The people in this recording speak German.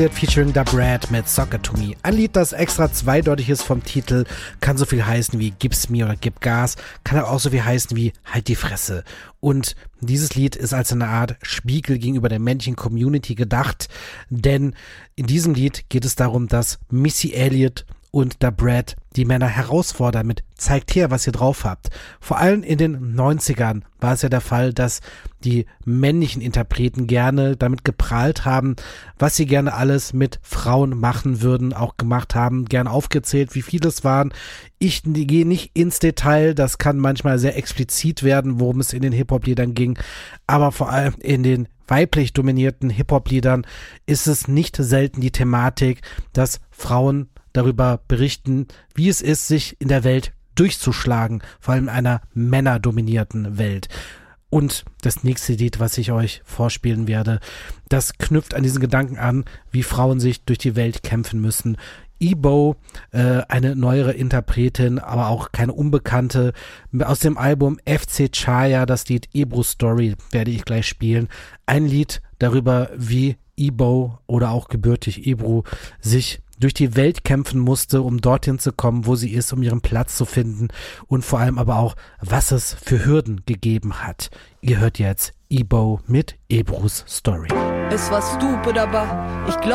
Featuring Da Brat mit Soccer to Me. Ein Lied, das extra zweideutig ist vom Titel, kann so viel heißen wie Gib's mir oder Gib Gas, kann aber auch so viel heißen wie Halt die Fresse. Und dieses Lied ist als eine Art Spiegel gegenüber der männlichen Community gedacht, denn in diesem Lied geht es darum, dass Missy Elliott und Da Brat die Männer herausfordern mit zeigt her, was ihr drauf habt. Vor allem in den 90ern war es ja der Fall, dass die männlichen Interpreten gerne damit geprahlt haben, was sie gerne alles mit Frauen machen würden, auch gemacht haben, gern aufgezählt, wie viele es waren. Ich gehe nicht ins Detail, das kann manchmal sehr explizit werden, worum es in den Hip-Hop-Liedern ging, aber vor allem in den weiblich dominierten Hip-Hop-Liedern ist es nicht selten die Thematik, dass Frauen darüber berichten, wie es ist, sich in der Welt durchzuschlagen, vor allem in einer männerdominierten Welt. Und das nächste Lied, was ich euch vorspielen werde, das knüpft an diesen Gedanken an, wie Frauen sich durch die Welt kämpfen müssen. Ebo, eine neuere Interpretin, aber auch keine Unbekannte, aus dem Album FC Chaya, das Lied Ebru Story werde ich gleich spielen. Ein Lied darüber, wie Ebo oder auch gebürtig Ebru sich durch die Welt kämpfen musste, um dorthin zu kommen, wo sie ist, um ihren Platz zu finden und vor allem aber auch, was es für Hürden gegeben hat. Ihr hört jetzt Ebo mit Ebrus Story. Es war stupid, aber ich glaube,